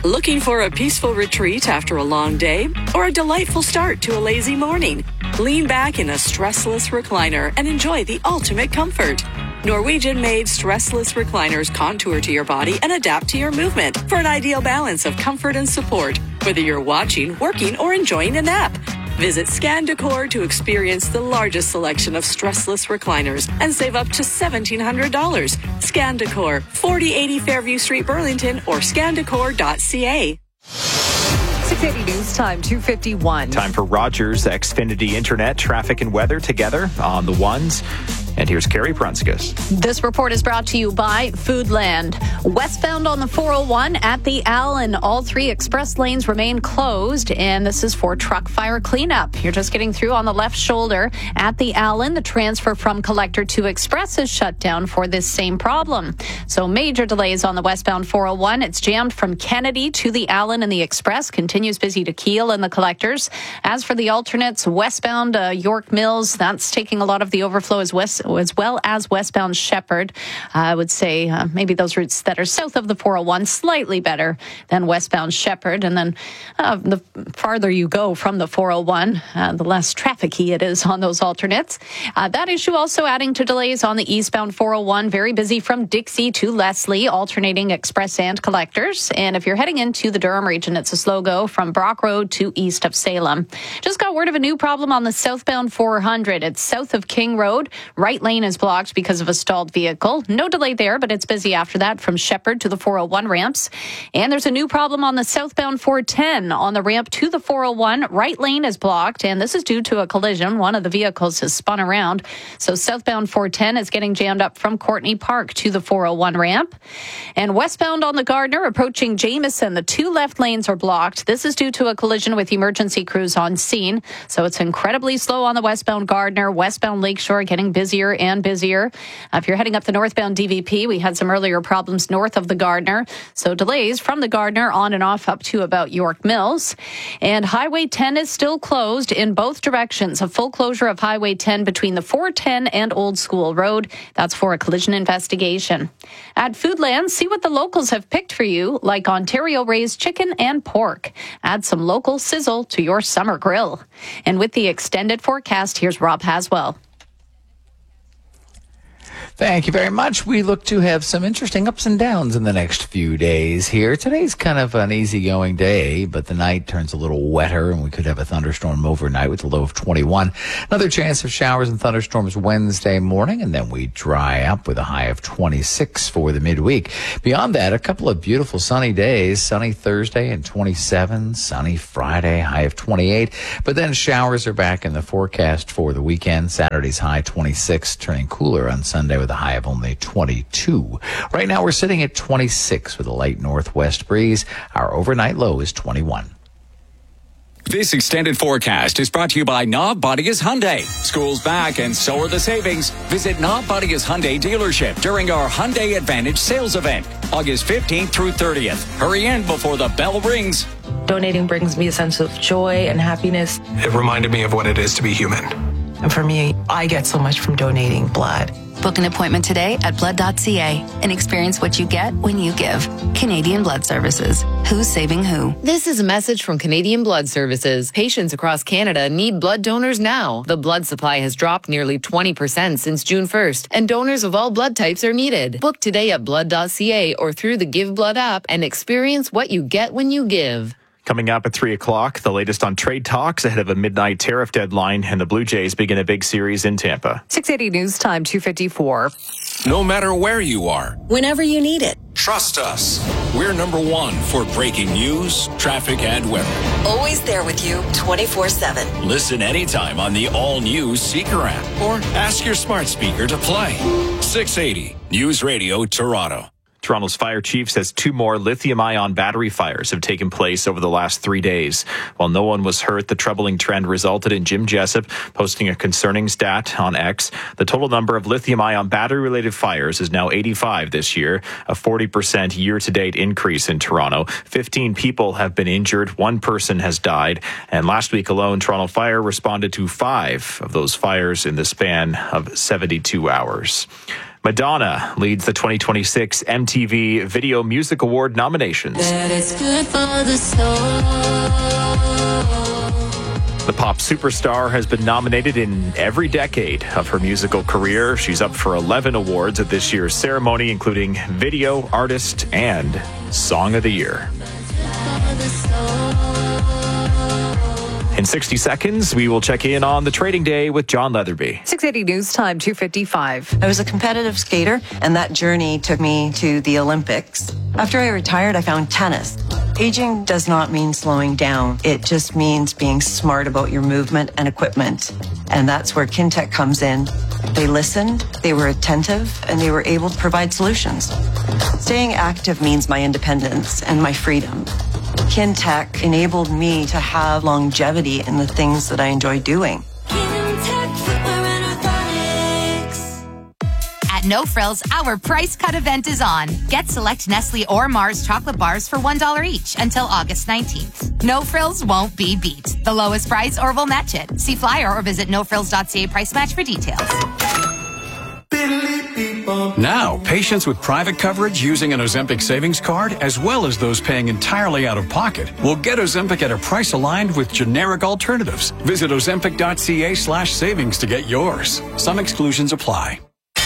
Looking for a peaceful retreat after a long day or a delightful start to a lazy morning? Lean back in a stressless recliner and enjoy the ultimate comfort. Norwegian-made stressless recliners contour to your body and adapt to your movement for an ideal balance of comfort and support, whether you're watching, working, or enjoying a nap. Visit Scan Decor to experience the largest selection of stressless recliners and save up to $1,700. Scan Decor, 4080 Fairview Street, Burlington, or scandecor.ca. 680 News Time, 2:51. Time for Rogers Xfinity Internet, traffic and weather together on the ones. And here's Carrie Prunskis. This report is brought to you by Foodland. Westbound on the 401 at the Allen, all three express lanes remain closed, and this is for truck fire cleanup. You're just getting through on the left shoulder at the Allen. The transfer from Collector to Express is shut down for this same problem. So major delays on the westbound 401. It's jammed from Kennedy to the Allen, and the Express continues busy to Keele and the Collectors. As for the alternates, westbound York Mills, that's taking a lot of the overflow as well as westbound Shepherd. I would say maybe those routes that are south of the 401 slightly better than westbound Shepherd. And then the farther you go from the 401, the less trafficy it is on those alternates. That issue also adding to delays on the eastbound 401. Very busy from Dixie to Leslie, alternating Express and Collectors. And if you're heading into the Durham region, it's a slow go from Brock Road to east of Salem. Just got word of a new problem on the southbound 400. It's south of King Road. Right lane is blocked because of a stalled vehicle. No delay there, but it's busy after that from Shepherd to the 401 ramps. And there's a new problem on the southbound 410 on the ramp to the 401. Right lane is blocked, and this is due to a collision. One of the vehicles has spun around. So southbound 410 is getting jammed up from Courtney Park to the 401 ramp. And westbound on the Gardner approaching Jameson, the two left lanes are blocked. This is due to a collision with emergency crews on scene. So it's incredibly slow on the westbound Gardner. Westbound Lakeshore getting busier and busier. If you're heading up the northbound DVP, we had some earlier problems north of the Gardner. So delays from the Gardner on and off up to about York Mills. And Highway 10 is still closed in both directions. A full closure of Highway 10 between the 410 and Old School Road. That's for a collision investigation. At Foodland, see what the locals have picked for you, like Ontario raised chicken and pork. Add some local sizzle to your summer grill. And with the extended forecast, here's Rob Haswell. Thank you very much. We look to have some interesting ups and downs in the next few days here. Today's kind of an easygoing day, but the night turns a little wetter, and we could have a thunderstorm overnight with a low of 21. Another chance of showers and thunderstorms Wednesday morning, and then we dry up with a high of 26 for the midweek. Beyond that, a couple of beautiful sunny days. Sunny Thursday and 27, sunny Friday, high of 28. But then showers are back in the forecast for the weekend. Saturday's high 26, turning cooler on Sunday with a high of only 22. Right now we're sitting at 26 with a light northwest breeze. Our overnight low is 21. This extended forecast is brought to you by Knob Bodias Hyundai. School's back and so are the savings. Visit Knob Bodias Hyundai dealership during our Hyundai Advantage sales event, August 15th through 30th. Hurry in before the bell rings. Donating brings me a sense of joy and happiness. It reminded me of what it is to be human. And for me, I get so much from donating blood. Book an appointment today at blood.ca and experience what you get when you give. Canadian Blood Services. Who's saving who? This is a message from Canadian Blood Services. Patients across Canada need blood donors now. The blood supply has dropped nearly 20% since June 1st, and donors of all blood types are needed. Book today at blood.ca or through the Give Blood app and experience what you get when you give. Coming up at 3 o'clock, the latest on trade talks ahead of a midnight tariff deadline, and the Blue Jays begin a big series in Tampa. 680 News Time, 2:54. No matter where you are, Whenever you need it. trust us. We're number one for breaking news, traffic, and weather. Always there with you 24/7. Listen anytime on the all-new Seeker app or ask your smart speaker to play. 680 News Radio Toronto. Toronto's fire chief says 2 more lithium-ion battery fires have taken place over the last 3 days. While no one was hurt, the troubling trend resulted in Jim Jessup posting a concerning stat on X. The total number of lithium-ion battery-related fires is now 85 this year, a 40% year-to-date increase in Toronto. 15 people have been injured, 1 person has died, and last week alone, Toronto Fire responded to 5 of those fires in the span of 72 hours. Madonna leads the 2026 MTV Video Music Award nominations. That it's good for the soul. The pop superstar has been nominated in every decade of her musical career. She's up for 11 awards at this year's ceremony, including Video, Artist, and Song of the Year. In 60 seconds, we will check in on the trading day with John Leatherby. 680 News Time, 2:55. I was a competitive skater, and that journey took me to the Olympics. After I retired, I found tennis. Aging does not mean slowing down. It just means being smart about your movement and equipment. And that's where Kintec comes in. They listened, they were attentive, and they were able to provide solutions. Staying active means my independence and my freedom. Kintec enabled me to have longevity in the things that I enjoy doing. At No Frills, our price cut event is on. Get select Nestle or Mars chocolate bars for $1 each until August 19th. No Frills won't be beat. The lowest price or we'll match it. See flyer or visit nofrills.ca price match for details. Now, patients with private coverage using an Ozempic savings card, as well as those paying entirely out of pocket, will get Ozempic at a price aligned with generic alternatives. Visit ozempic.ca/savings to get yours. Some exclusions apply.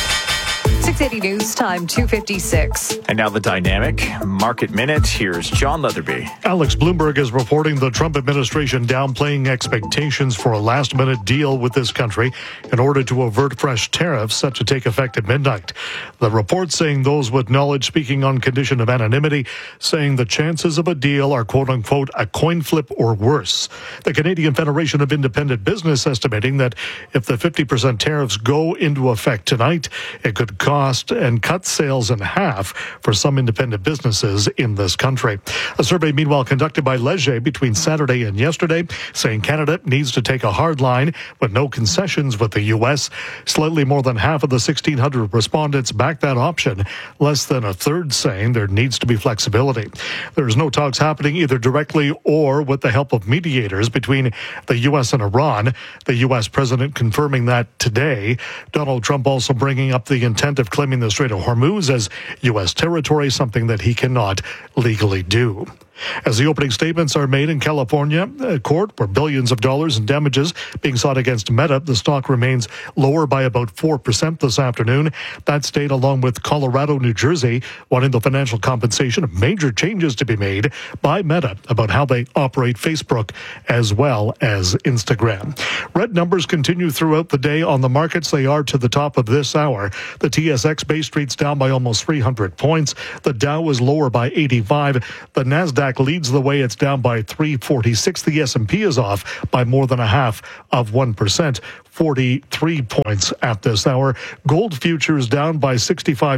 680 News Time, 2:56. And now the Dynamic Market Minute. Here's John Leatherby. Alex Bloomberg is reporting the Trump administration downplaying expectations for a last-minute deal with this country in order to avert fresh tariffs set to take effect at midnight. The report saying those with knowledge speaking on condition of anonymity, saying the chances of a deal are quote-unquote a coin flip or worse. The Canadian Federation of Independent Business estimating that if the 50% tariffs go into effect tonight, it could cost and cut sales in half for some independent businesses in this country. A survey, meanwhile, conducted by Leger between Saturday and yesterday, saying Canada needs to take a hard line with no concessions with the U.S. Slightly more than half of the 1,600 respondents backed that option, less than a third saying there needs to be flexibility. There's no talks happening either directly or with the help of mediators between the U.S. and Iran. The U.S. president confirming that today. Donald Trump also bringing up the intent of claiming the Strait of Hormuz as U.S. territory, something that he cannot legally do. As the opening statements are made in California, a court where billions of dollars in damages being sought against Meta, the stock remains lower by about 4% this afternoon. That state, along with Colorado, New Jersey, wanting the financial compensation of major changes to be made by Meta about how they operate Facebook as well as Instagram. Red numbers continue throughout the day on the markets. They are to the top of this hour. The TSX Bay Street's down by almost 300 points. The Dow is lower by 85. The NASDAQ leads the way. It's down by 346. The S&P is off by more than 0.5%, 43 points at this hour. Gold futures down by $65,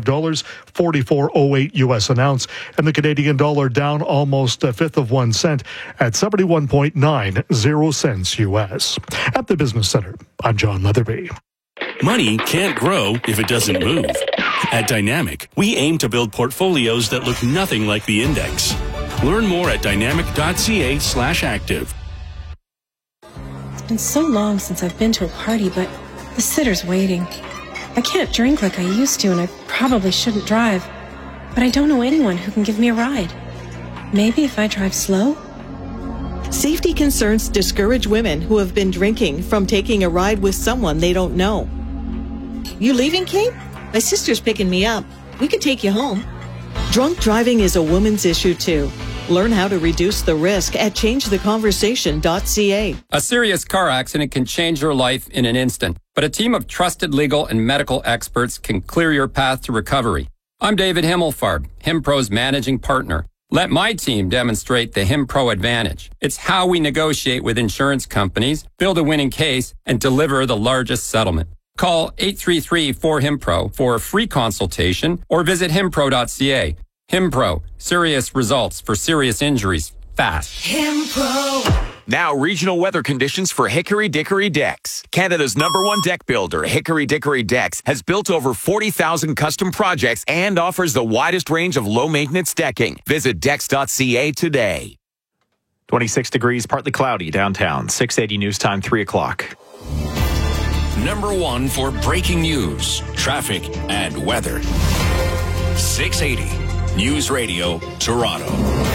44.08 U.S. an ounce, and the Canadian dollar down almost a fifth of 1 cent at 71.90 cents U.S. At the Business Center, I'm John Leatherby. Money can't grow if it doesn't move. At Dynamic, we aim to build portfolios that look nothing like the index. Learn more at dynamic.ca/active. It's been so long since I've been to a party, but the sitter's waiting. I can't drink like I used to, and I probably shouldn't drive. But I don't know anyone who can give me a ride. Maybe if I drive slow? Safety concerns discourage women who have been drinking from taking a ride with someone they don't know. You leaving, Kate? My sister's picking me up. We could take you home. Drunk driving is a woman's issue, too. Learn how to reduce the risk at changetheconversation.ca. A serious car accident can change your life in an instant, but a team of trusted legal and medical experts can clear your path to recovery. I'm David Himmelfarb, HimPro's managing partner. Let my team demonstrate the HimPro advantage. It's how we negotiate with insurance companies, build a winning case, and deliver the largest settlement. Call 833-4HIMPRO for a free consultation or visit himpro.ca. HimPro, serious results for serious injuries, fast. HimPro. Now, regional weather conditions for Hickory Dickory Decks. Canada's #1 deck builder, Hickory Dickory Decks, has built over 40,000 custom projects and offers the widest range of low-maintenance decking. Visit decks.ca today. 26 degrees, partly cloudy downtown. 680 News Time, 3 o'clock. #1 for breaking news, traffic, and weather. 680 News Radio, Toronto.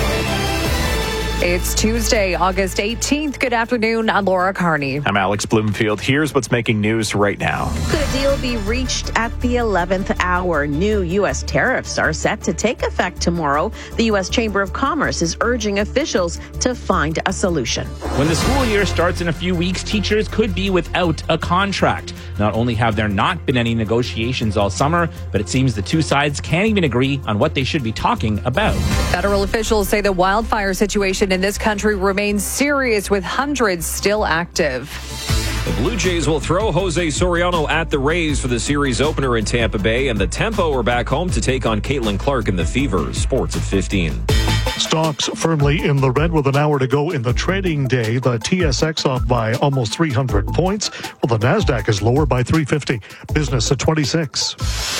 It's Tuesday, August 18th. Good afternoon. I'm Laura Carney. I'm Alex Bloomfield. Here's what's making news right now. Could a deal be reached at the 11th hour? New U.S. tariffs are set to take effect tomorrow. The U.S. Chamber of Commerce is urging officials to find a solution. When the school year starts in a few weeks, teachers could be without a contract. Not only have there not been any negotiations all summer, but it seems the two sides can't even agree on what they should be talking about. Federal officials say the wildfire situation in this country remains serious, with hundreds still active. The Blue Jays will throw Jose Soriano at the Rays for the series opener in Tampa Bay, and the Tempo are back home to take on Caitlin Clark in the Fever. Sports at 15. Stocks firmly in the red with an hour to go in the trading day. The TSX off by almost 300 points, while the NASDAQ is lower by 350. Business at 26.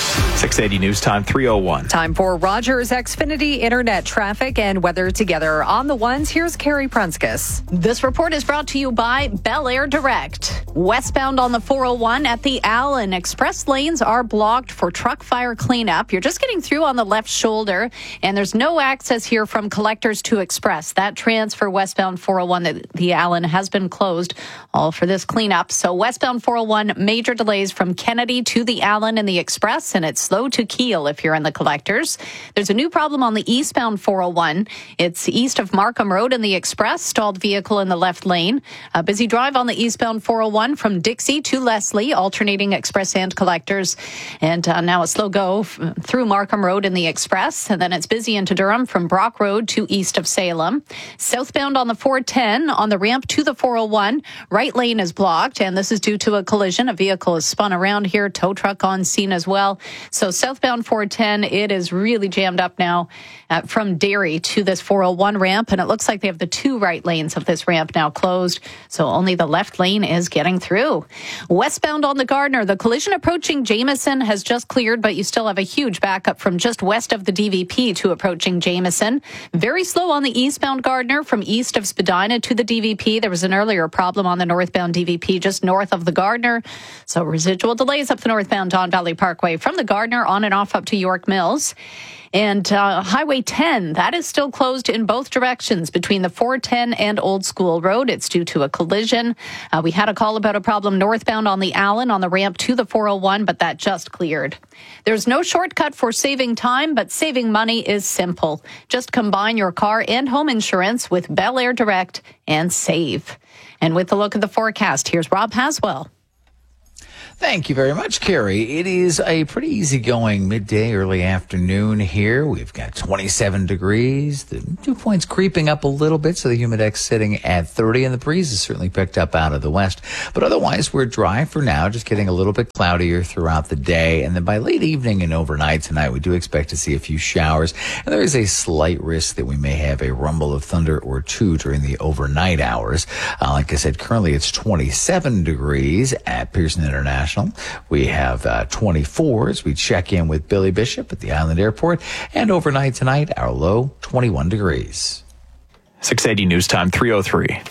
680 News Time, 3:01. Time for Rogers Xfinity Internet traffic and weather together. On the ones, here's Carrie Prunskis. This report is brought to you by Bel Air Direct. Westbound on the 401 at the Allen, express lanes are blocked for truck fire cleanup. You're just getting through on the left shoulder, and there's no access here from Collectors to Express. That transfer westbound 401, the Allen, has been closed, all for this cleanup. So westbound 401, major delays from Kennedy to the Allen in the Express, and it's slow to Kiel if you're in the Collectors. There's a new problem on the eastbound 401. It's east of Markham Road in the Express, stalled vehicle in the left lane. A busy drive on the eastbound 401 from Dixie to Leslie, alternating Express and Collectors. And now a slow go through Markham Road in the Express, and then it's busy into Durham from Brock Road to east of Salem. Southbound on the 410 on the ramp to the 401, right lane is blocked, and this is due to a collision. A vehicle is spun around here, tow truck on scene as well. So southbound 410, it is really jammed up now from Derry to this 401 ramp, and it looks like they have the two right lanes of this ramp now closed, so only the left lane is getting through. Westbound on the Gardner, the collision approaching Jameson has just cleared, but you still have a huge backup from just west of the DVP to approaching Jameson. Very slow on the eastbound Gardner from east of Spadina to the DVP. There was an earlier problem on the northbound DVP just north of the Gardner. So residual delays up the northbound Don Valley Parkway from the Gardner on and off up to York Mills. And Highway 10, that is still closed in both directions between the 410 and Old School Road. It's due to a collision. We had a call about a problem northbound on the Allen on the ramp to the 401, but that just cleared. There's no shortcut for saving time, but saving money is simple. Just combine your car and home insurance with Bel Air Direct and save. And with a look at the forecast, here's Rob Haswell. Thank you very much, Carrie. It is a pretty easygoing midday, early afternoon here. We've got 27 degrees. The dew point's creeping up a little bit, so the humidex sitting at 30, and the breeze is certainly picked up out of the west. But otherwise, we're dry for now, just getting a little bit cloudier throughout the day. And then by late evening and overnight tonight, we do expect to see a few showers. And there is a slight risk that we may have a rumble of thunder or two during the overnight hours. Like I said, currently it's 27 degrees at Pearson International. We have 24 as we check in with Billy Bishop at the Island Airport. And overnight tonight, our low, 21 degrees. 680 News Time, 3:03.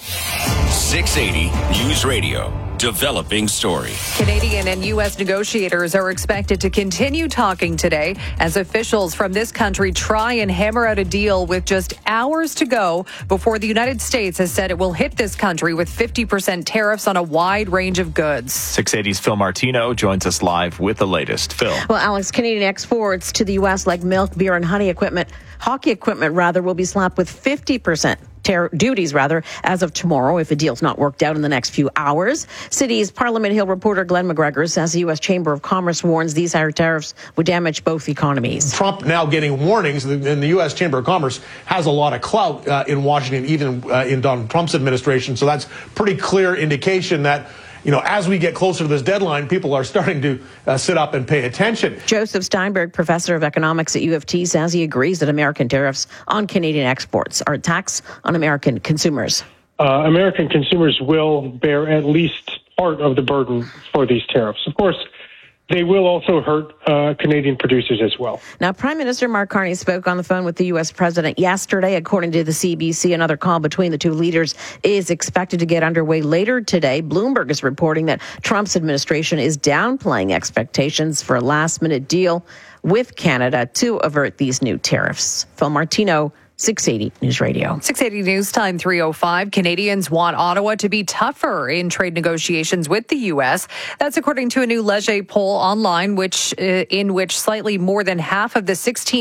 680 News Radio. Developing story. Canadian and U.S. negotiators are expected to continue talking today as officials from this country try and hammer out a deal with just hours to go before the United States has said it will hit this country with 50% tariffs on a wide range of goods. 680's Phil Martino joins us live with the latest. Phil. Well, Alex, Canadian exports to the U.S. like milk, beer, and hockey equipment will be slapped with 50% duties as of tomorrow if a deal's not worked out in the next few hours. City's Parliament Hill reporter Glenn McGregor says the U.S. Chamber of Commerce warns these higher tariffs would damage both economies. Trump now getting warnings, and the U.S. Chamber of Commerce has a lot of clout in Washington, even in Donald Trump's administration. So that's pretty clear indication that, you know, as we get closer to this deadline, people are starting to sit up and pay attention. Joseph Steinberg, professor of economics at U of T, says he agrees that American tariffs on Canadian exports are a tax on American consumers. American consumers will bear at least part of the burden for these tariffs. Of course, they will also hurt Canadian producers as well. Now, Prime Minister Mark Carney spoke on the phone with the U.S. president yesterday. According to the CBC, another call between the two leaders is expected to get underway later today. Bloomberg is reporting that Trump's administration is downplaying expectations for a last-minute deal with Canada to avert these new tariffs. Phil Martino, 680 News Radio. 680 News Time 3:05. Canadians want Ottawa to be tougher in trade negotiations with the U.S. That's according to a new Leger poll online, in which slightly more than half of the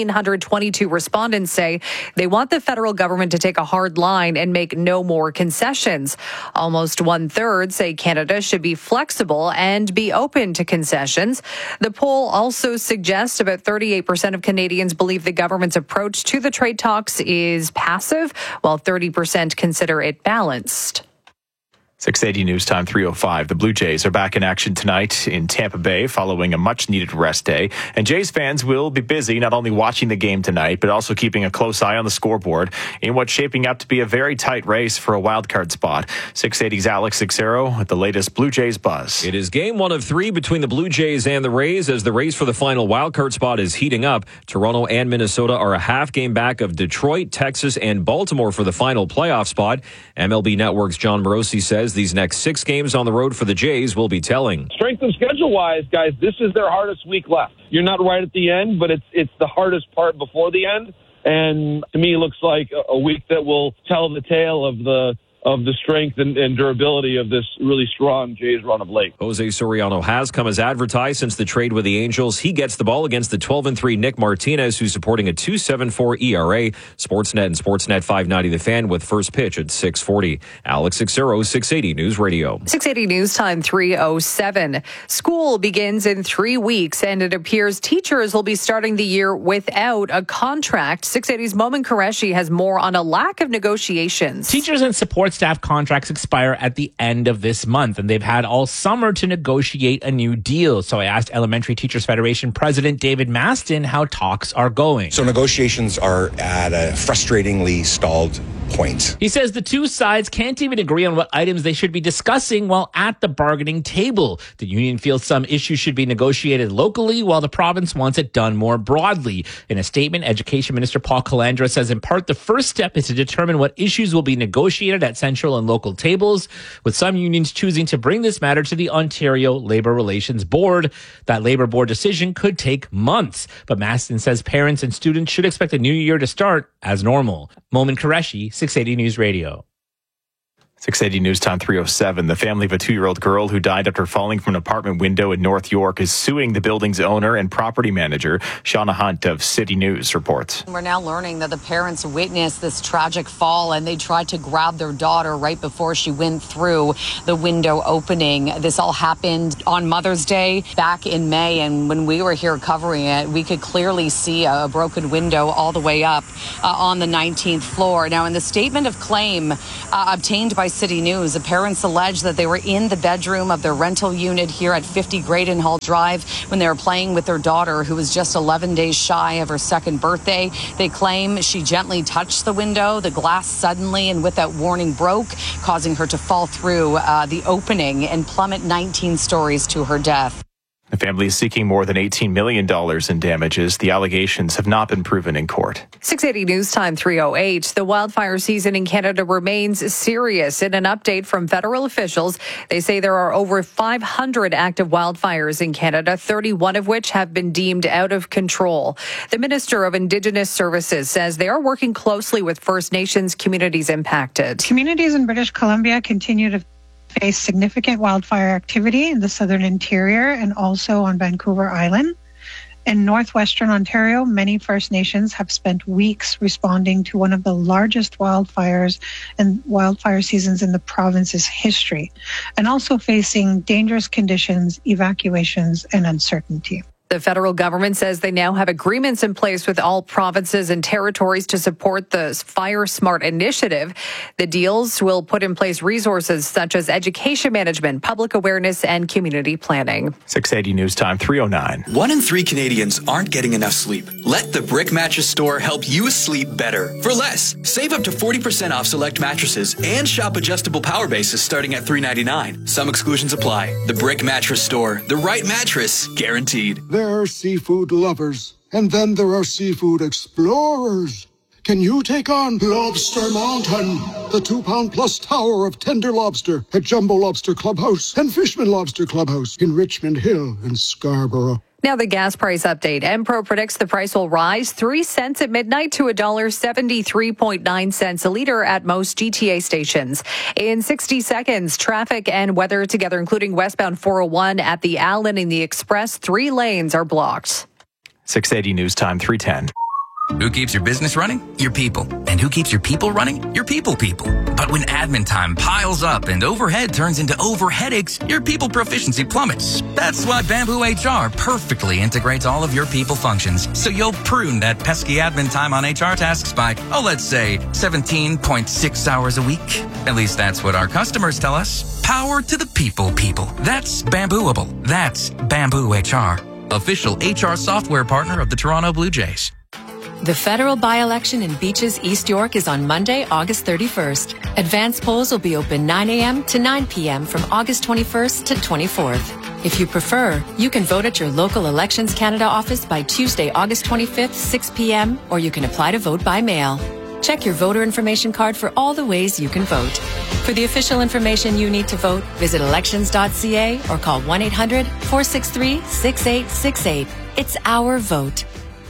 1,622 respondents say they want the federal government to take a hard line and make no more concessions. Almost 1/3 say Canada should be flexible and be open to concessions. The poll also suggests about 38% of Canadians believe the government's approach to the trade talks is passive, while 30% consider it balanced. 680 News Time 3:05. The Blue Jays are back in action tonight in Tampa Bay following a much-needed rest day. And Jays fans will be busy not only watching the game tonight, but also keeping a close eye on the scoreboard in what's shaping up to be a very tight race for a wildcard spot. 680's Alex Cixero with the latest Blue Jays buzz. It is game 1 of 3 between the Blue Jays and the Rays as the race for the final wildcard spot is heating up. Toronto and Minnesota are a half game back of Detroit, Texas, and Baltimore for the final playoff spot. MLB Network's John Morosi says these next 6 games on the road for the Jays will be telling. Strength of schedule-wise, guys, this is their hardest week left. You're not right at the end, but it's the hardest part before the end. And to me, it looks like a week that will tell the tale of the strength and durability of this really strong Jays run of late. Jose Soriano has come as advertised since the trade with the Angels. He gets the ball against the 12-3 Nick Martinez, who's supporting a 2.74 ERA. Sportsnet and Sportsnet 590 The Fan with first pitch at 6:40. Alex Cixero, 680 News Radio. 680 News Time 3:07. School begins in 3 weeks, and it appears teachers will be starting the year without a contract. 680's Momin Qureshi has more on a lack of negotiations. Teachers and support staff contracts expire at the end of this month, and they've had all summer to negotiate a new deal. So I asked Elementary Teachers Federation President David Maston how talks are going. So negotiations are at a frustratingly stalled point. He says the two sides can't even agree on what items they should be discussing while at the bargaining table. The union feels some issues should be negotiated locally, while the province wants it done more broadly. In a statement, Education Minister Paul Calandra says in part the first step is to determine what issues will be negotiated at central and local tables, with some unions choosing to bring this matter to the Ontario Labour Relations Board. That Labour Board decision could take months, but Maston says parents and students should expect the new year to start as normal. Momin Qureshi, 680 News Radio. 680 News Time 3:07. The family of a 2-year-old girl who died after falling from an apartment window in North York is suing the building's owner and property manager. Shauna Hunt of City News reports. We're now learning that the parents witnessed this tragic fall and they tried to grab their daughter right before she went through the window opening. This all happened on Mother's Day back in May, and when we were here covering it, we could clearly see a broken window all the way up on the 19th floor. Now, in the statement of claim obtained by City News, the parents allege that they were in the bedroom of their rental unit here at 50 Graydon Hall Drive when they were playing with their daughter, who was just 11 days shy of her 2nd birthday. They claim she gently touched the window. The glass suddenly and without warning broke, causing her to fall through the opening and plummet 19 stories to her death. The family is seeking more than $18 million in damages. The allegations have not been proven in court. 680 News Time 3:08. The wildfire season in Canada remains serious. In an update from federal officials, they say there are over 500 active wildfires in Canada, 31 of which have been deemed out of control. The Minister of Indigenous Services says they are working closely with First Nations communities impacted. Communities in British Columbia continue to face significant wildfire activity in the southern interior and also on Vancouver Island. In northwestern Ontario, many First Nations have spent weeks responding to one of the largest wildfires and wildfire seasons in the province's history, and also facing dangerous conditions, evacuations, and uncertainty. The federal government says they now have agreements in place with all provinces and territories to support the Fire Smart initiative. The deals will put in place resources such as education management, public awareness, and community planning. 680 News Time, 3:09. 1 in 3 Canadians aren't getting enough sleep. Let the Brick Mattress Store help you sleep better for less. Save up to 40% off select mattresses and shop adjustable power bases starting at $3.99. Some exclusions apply. The Brick Mattress Store, the right mattress, guaranteed. There are seafood lovers, and then there are seafood explorers. Can you take on Lobster Mountain, the 2-pound-plus tower of tender lobster at Jumbo Lobster Clubhouse and Fishman Lobster Clubhouse in Richmond Hill and Scarborough? Now the gas price update. Empro predicts the price will rise 3 cents at midnight to $1.73.9 a liter at most GTA stations. In 60 seconds, traffic and weather together, including westbound 401 at the Allen and the Express. 3 lanes are blocked. 680 News Time, 3:10. Who keeps your business running? Your people. And who keeps your people running? Your people. But when admin time piles up and overhead turns into overheadaches, your people proficiency plummets. That's why Bamboo HR perfectly integrates all of your people functions. So you'll prune that pesky admin time on HR tasks by, let's say 17.6 hours a week. At least that's what our customers tell us. Power to the people. That's Bambooable. That's Bamboo HR. Official HR software partner of the Toronto Blue Jays. The federal by-election in Beaches, East York is on Monday, August 31st. Advance polls will be open 9 a.m. to 9 p.m. from August 21st to 24th. If you prefer, you can vote at your local Elections Canada office by Tuesday, August 25th, 6 p.m., or you can apply to vote by mail. Check your voter information card for all the ways you can vote. For the official information you need to vote, visit elections.ca or call 1-800-463-6868. It's our vote.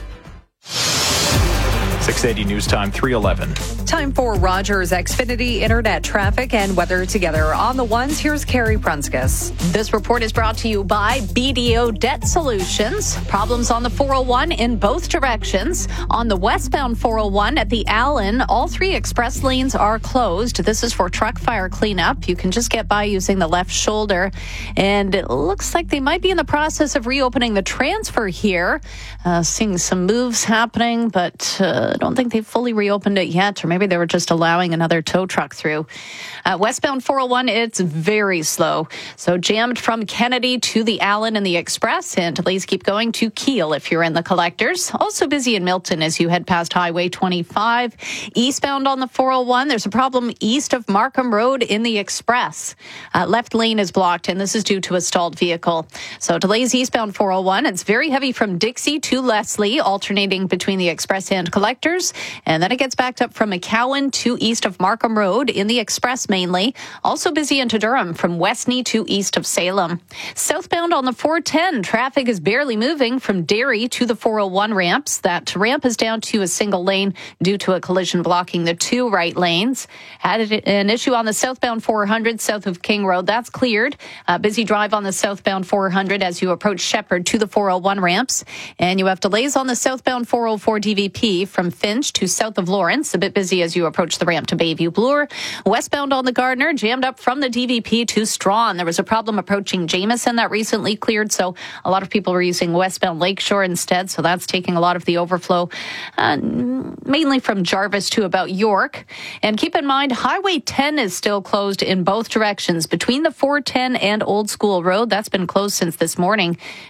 680 News Time, 3:11. Time for Rogers Xfinity Internet traffic and weather together. On the ones, here's Carrie Prunskis. This report is brought to you by BDO Debt Solutions. Problems on the 401 in both directions. On the westbound 401 at the Allen, all 3 express lanes are closed. This is for truck fire cleanup. You can just get by using the left shoulder. And it looks like they might be in the process of reopening the transfer here. Seeing some moves happening, but I don't think they've fully reopened it yet, or maybe they were just allowing another tow truck through. Westbound 401, it's very slow. So jammed from Kennedy to the Allen and the Express, and delays keep going to Kiel if you're in the collectors. Also busy in Milton as you head past Highway 25. Eastbound on the 401, there's a problem east of Markham Road in the Express. Left lane is blocked, and this is due to a stalled vehicle. So delays eastbound 401. It's very heavy from Dixie to Leslie, alternating between the Express and collectors. And then it gets backed up from McCowan to east of Markham Road in the Express mainly. Also busy into Durham from Westney to east of Salem. Southbound on the 410, traffic is barely moving from Derry to the 401 ramps. That ramp is down to a single lane due to a collision blocking the 2 right lanes. Had an issue on the southbound 400 south of King Road. That's cleared. Busy drive on the southbound 400 as you approach Shepherd to the 401 ramps. And you have delays on the southbound 404 DVP from Finch to south of Lawrence. A bit busy as you approach the ramp to Bayview Bloor. Westbound on the Gardner, jammed up from the DVP to Strawn. There was a problem approaching Jameson that recently cleared, so a lot of people were using westbound Lakeshore instead, so that's taking a lot of the overflow, mainly from Jarvis to about York. And keep in mind, Highway 10 is still closed in both directions between the 410 and Old School Road. That's been closed since this morning.